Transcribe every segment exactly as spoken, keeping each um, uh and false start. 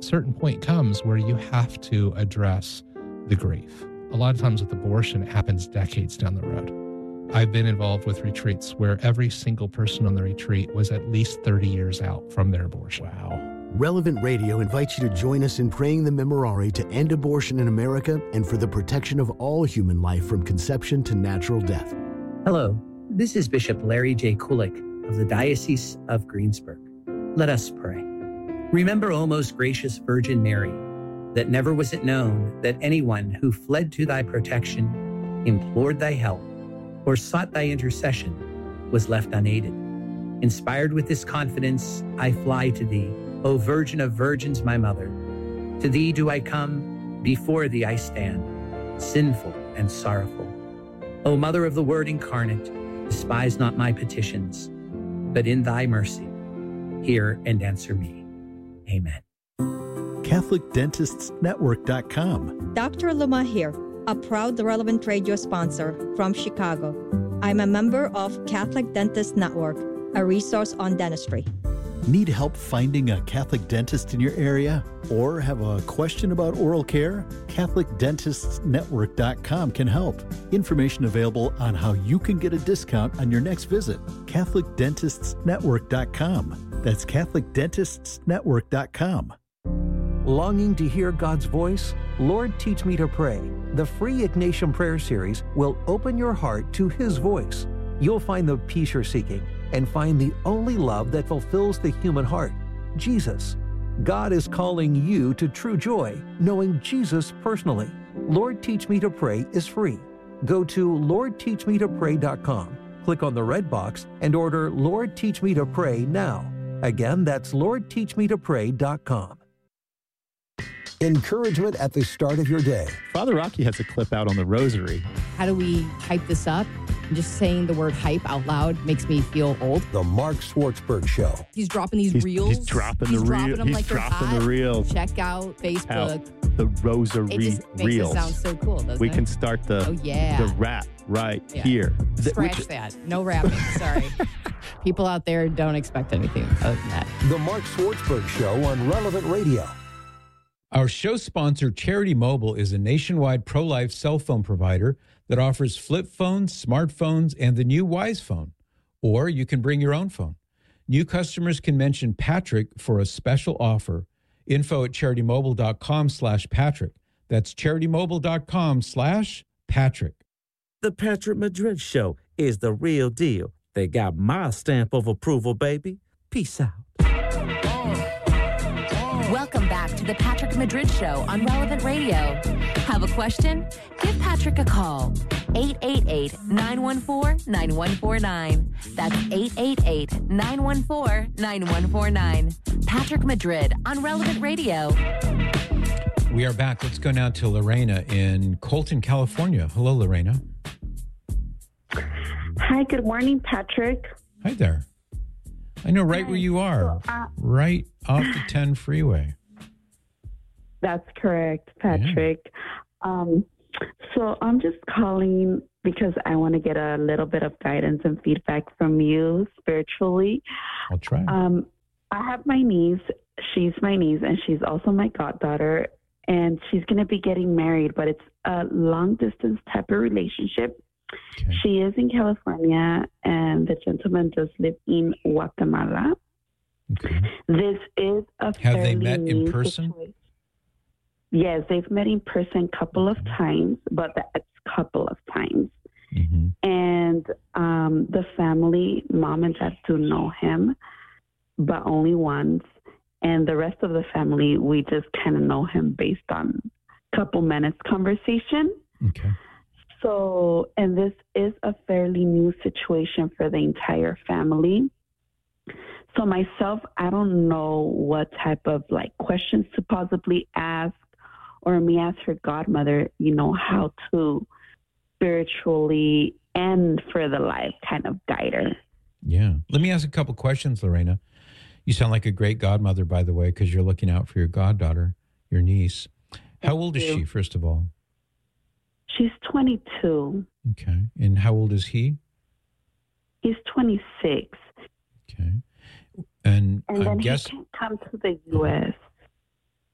certain point comes where you have to address the grief. A lot of times with abortion, it happens decades down the road. I've been involved with retreats where every single person on the retreat was at least thirty years out from their abortion. Wow. Relevant Radio invites you to join us in praying the Memorare to end abortion in America and for the protection of all human life from conception to natural death. Hello, this is Bishop Larry J. Kulik of the Diocese of Greensburg. Let us pray. Remember, O most gracious Virgin Mary, that never was it known that anyone who fled to thy protection, implored thy help, or sought thy intercession was left unaided. Inspired with this confidence, I fly to thee, O Virgin of Virgins, my mother. To thee do I come, before thee I stand, sinful and sorrowful. O Mother of the Word incarnate, despise not my petitions, but in thy mercy, hear and answer me. Amen. Catholic Dentists Network dot com. Doctor Luma here, a proud Relevant Radio sponsor from Chicago. I'm a member of Catholic Dentists Network, a resource on dentistry. Need help finding a Catholic dentist in your area? Or have a question about oral care? Catholic Dentists Network dot com can help. Information available on how you can get a discount on your next visit. Catholic Dentists Network dot com. That's Catholic Dentists Network dot com. Longing to hear God's voice? Lord, Teach Me to Pray. The free Ignatian Prayer Series will open your heart to His voice. You'll find the peace you're seeking and find the only love that fulfills the human heart, Jesus. God is calling you to true joy, knowing Jesus personally. Lord, Teach Me to Pray is free. Go to Lord Teach Me to Pray dot com, click on the red box, and order Lord, Teach Me to Pray now. Again, that's Lord Teach Me to Pray dot com. Encouragement at the start of your day. Father Rocky has a clip out on the rosary. How do we hype this up? Just saying the word hype out loud makes me feel old. The Mark Swartzberg Show. He's dropping these He's, reels. he's dropping he's the dropping reel. them He's like dropping hot. the reels. Check out Facebook. Out the rosary it just makes reels. It sound so cool, doesn't we it? can start the oh, yeah. the rap right yeah. here. Scratch Which, that. No rapping. Sorry. People out there don't expect anything other than that. The Mark Swartzberg Show on Relevant Radio. Our show sponsor, Charity Mobile, is a nationwide pro-life cell phone provider that offers flip phones, smartphones, and the new Wise Phone. Or you can bring your own phone. New customers can mention Patrick for a special offer. Info at charitymobile.com slash Patrick. That's charitymobile.com slash Patrick. The Patrick Madrid Show is the real deal. They got my stamp of approval, baby. Peace out. Welcome back to the Patrick Madrid Show on Relevant Radio. Have a question? Give Patrick a call. eight eight eight, nine one four, nine one four nine. That's eight eight eight, nine one four, nine one four nine. Patrick Madrid on Relevant Radio. We are back. Let's go now to Lorena in Colton, California. Hello, Lorena. Hi, good morning, Patrick. Hi there. I know right Hi. where you are, So, uh, right off the ten freeway. That's correct, Patrick. Yeah. Um, so I'm just calling because I want to get a little bit of guidance and feedback from you spiritually. I'll try. Um, I have my niece. She's my niece, and she's also my goddaughter. And she's going to be getting married, but it's a long-distance type of relationship. Okay. She is in California, and the gentleman does live in Guatemala. Okay. This is a Have fairly they met in new person? situation. Yes, they've met in person a couple okay. of times, but that's a couple of times. Mm-hmm. And um, the family, mom and dad, do know him, but only once. And the rest of the family, we just kind of know him based on a couple minutes conversation. Okay. So, and this is a fairly new situation for the entire family. So myself, I don't know what type of like questions to possibly ask, or me as her godmother, you know, how to spiritually and for the life kind of guide her. Yeah. Let me ask a couple questions, Lorena. You sound like a great godmother, by the way, because you're looking out for your goddaughter, your niece. How Thank old you. is she, first of all? She's twenty-two. Okay. And how old is he? He's twenty-six. Okay. And, And I then guess he can come to the U S.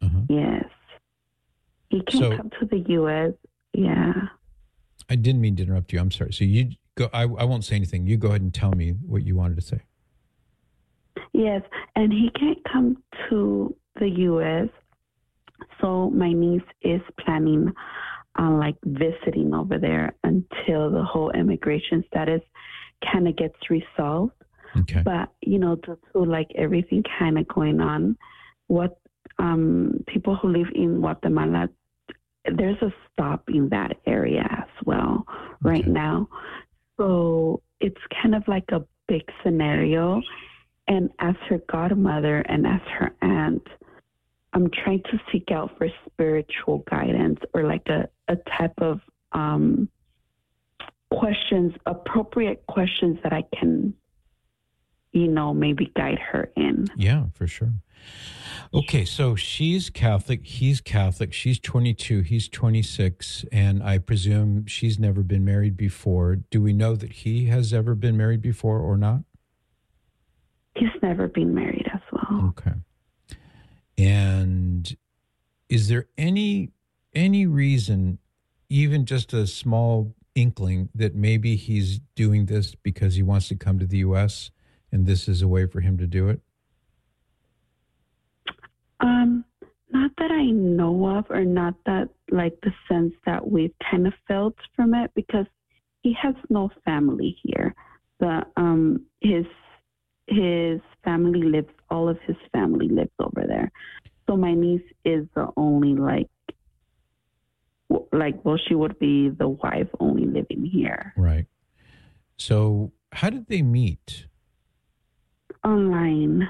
Uh-huh. Yes. He can't So- come to the U S. Yeah. I didn't mean to interrupt you. I'm sorry. So you go. I, I won't say anything. You go ahead and tell me what you wanted to say. Yes, and he can't come to the U S. So my niece is planning on like visiting over there until the whole immigration status kind of gets resolved. Okay. But you know, due to like everything kind of going on, what um, people who live in Guatemala, there's a stop in that area as well right now. So it's kind of like a big scenario. And as her godmother and as her aunt, I'm trying to seek out for spiritual guidance or like a, a type of um, questions, appropriate questions that I can, you know, maybe guide her in. Yeah, for sure. Okay, so she's Catholic, he's Catholic, she's twenty-two, he's twenty-six, and I presume she's never been married before. Do we know that he has ever been married before or not? He's never been married as well. Okay. And is there any any reason, even just a small inkling, that maybe he's doing this because he wants to come to the U S and this is a way for him to do it? Um, not that I know of, or not that like the sense that we've kind of felt from it, because he has no family here. The um his his family lives, all of his family lives over there. So my niece is the only like w- like well, she would be the wife only living here. Right. So how did they meet? Online.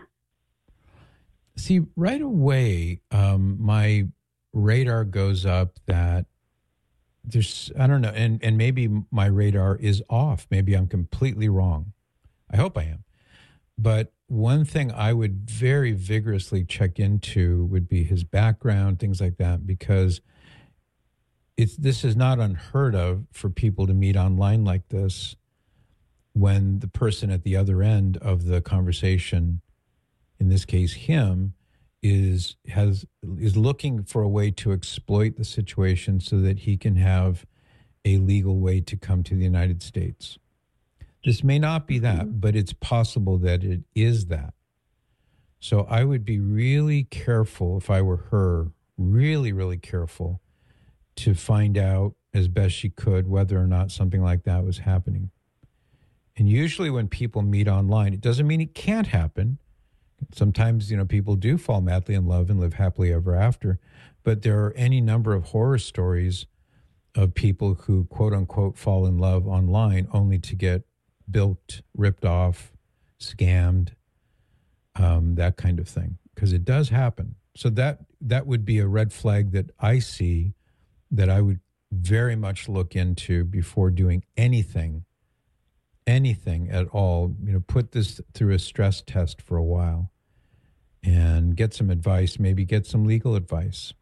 See, right away, um, my radar goes up that there's, I don't know, and, and maybe my radar is off. Maybe I'm completely wrong. I hope I am. But one thing I would very vigorously check into would be his background, things like that, because it's this is not unheard of for people to meet online like this when the person at the other end of the conversation, in this case him, is has is looking for a way to exploit the situation so that he can have a legal way to come to the United States. This may not be that, but it's possible that it is that. So I would be really careful, if I were her, really, really careful to find out as best she could whether or not something like that was happening. And usually when people meet online, it doesn't mean it can't happen. Sometimes, you know, people do fall madly in love and live happily ever after. But there are any number of horror stories of people who, quote unquote, fall in love online only to get bilked, ripped off, scammed, um, that kind of thing. Because it does happen. So that that would be a red flag that I see that I would very much look into before doing anything, anything at all. You know, put this through a stress test for a while and get some advice, maybe get some legal advice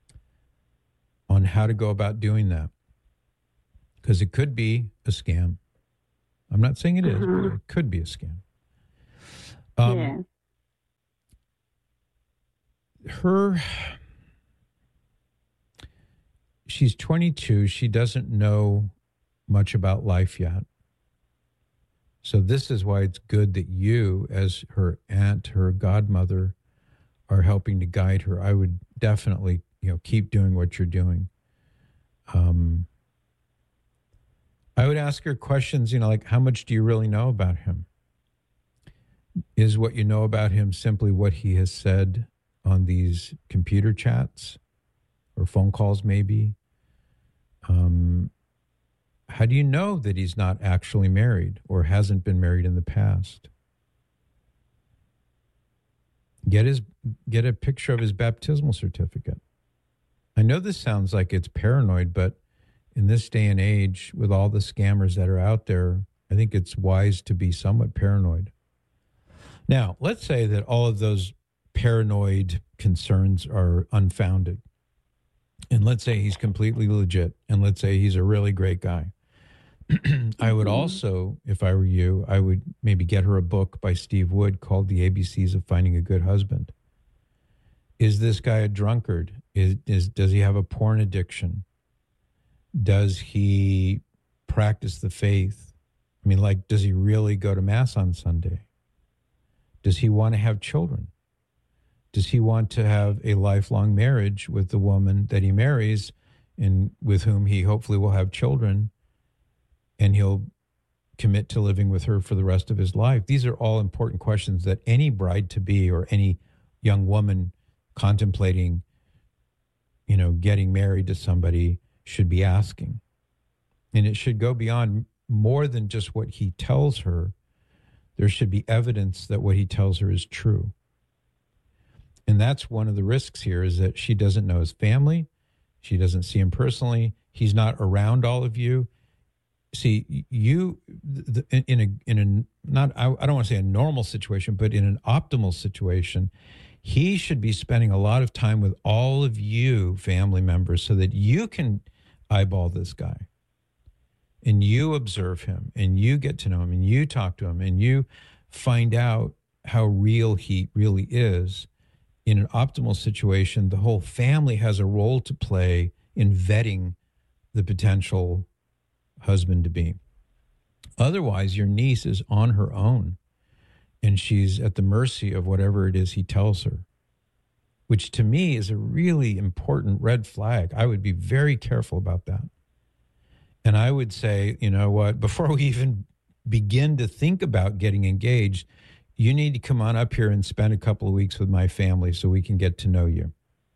on how to go about doing that. Because it could be a scam. I'm not saying it is, Uh-huh. but it could be a scam. Um, yeah. Her, she's twenty-two. She doesn't know much about life yet. So this is why it's good that you, as her aunt, her godmother, are helping to guide her. I would definitely, you know, keep doing what you're doing. Um, I would ask her questions, you know, like, how much do you really know about him? Is what you know about him simply what he has said on these computer chats or phone calls, maybe? Um, how do you know that he's not actually married or hasn't been married in the past? Get his get a picture of his baptismal certificate. I know this sounds like it's paranoid, but in this day and age, with all the scammers that are out there, I think it's wise to be somewhat paranoid. Now, let's say that all of those paranoid concerns are unfounded. And let's say he's completely legit. And let's say he's a really great guy. I would also, if I were you, I would maybe get her a book by Steve Wood called The A B Cs of Finding a Good Husband. Is this guy a drunkard? Is, is does he have a porn addiction? Does he practice the faith? I mean, like, does he really go to Mass on Sunday? Does he want to have children? Does he want to have a lifelong marriage with the woman that he marries and with whom he hopefully will have children, and he'll commit to living with her for the rest of his life? These are all important questions that any bride-to-be or any young woman contemplating, you know, getting married to somebody should be asking. And it should go beyond more than just what he tells her. There should be evidence that what he tells her is true. And that's one of the risks here, is that she doesn't know his family. She doesn't see him personally. He's not around all of you. See, you, in a, in a not, I don't want to say a normal situation, but in an optimal situation, he should be spending a lot of time with all of you family members so that you can eyeball this guy and you observe him and you get to know him and you talk to him and you find out how real he really is. In an optimal situation, the whole family has a role to play in vetting the potential husband-to-be. Otherwise, your niece is on her own, and she's at the mercy of whatever it is he tells her, which to me is a really important red flag. I would be very careful about that. And I would say, you know what, before we even begin to think about getting engaged, you need to come on up here and spend a couple of weeks with my family so we can get to know you.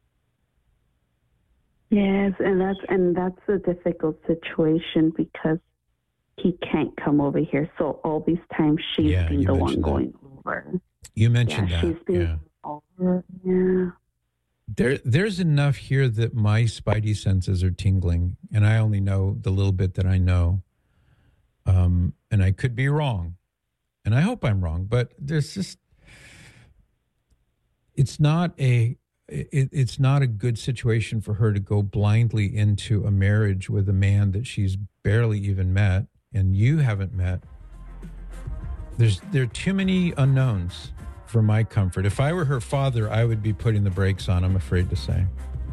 Yes, and that's and that's a difficult situation because he can't come over here. So all these times she's yeah, been the one that. going over. You mentioned yeah, that. She's been yeah. over. Yeah. There, there's enough here that my spidey senses are tingling, and I only know the little bit that I know. Um, and I could be wrong. And I hope I'm wrong, but there's just, it's not a, it, it's not a good situation for her to go blindly into a marriage with a man that she's barely even met and you haven't met. There's, there are too many unknowns for my comfort. If I were her father, I would be putting the brakes on, I'm afraid to say.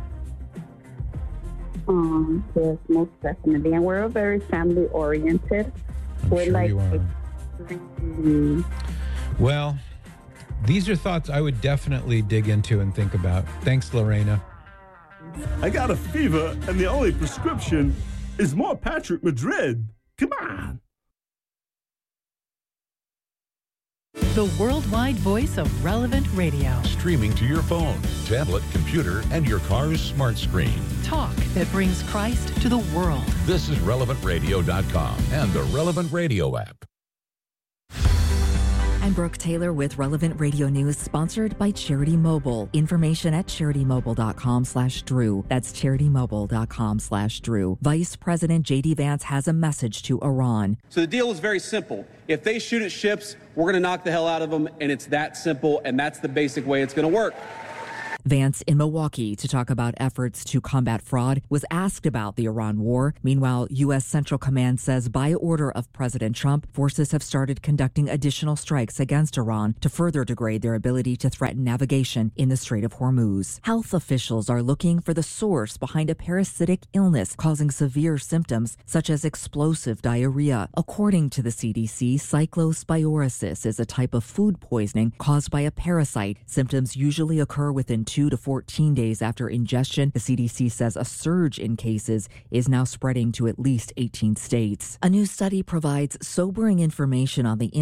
Um, yes, most definitely. And we're very family oriented. I'm we're sure like, you are. Mm-hmm. Well, these are thoughts I would definitely dig into and think about. Thanks, Lorena. I got a fever, and the only prescription is more Patrick Madrid. Come on. The worldwide voice of Relevant Radio. Streaming to your phone, tablet, computer, and your car's smart screen. Talk that brings Christ to the world. This is relevant radio dot com and the Relevant Radio app. I'm Brooke Taylor with Relevant Radio News, sponsored by Charity Mobile. Information at CharityMobile.com slash Drew. That's CharityMobile.com slash Drew. Vice President J D Vance has a message to Iran. So the deal is very simple. If they shoot at ships, we're going to knock the hell out of them, and it's that simple, and that's the basic way it's going to work. Vance in Milwaukee to talk about efforts to combat fraud was asked about the Iran war. Meanwhile, U S. Central Command says by order of President Trump, forces have started conducting additional strikes against Iran to further degrade their ability to threaten navigation in the Strait of Hormuz. Health officials are looking for the source behind a parasitic illness causing severe symptoms such as explosive diarrhea. According to the C D C, cyclosporiasis is a type of food poisoning caused by a parasite. Symptoms usually occur within two to fourteen days after ingestion. The C D C says a surge in cases is now spreading to at least eighteen states. A new study provides sobering information on the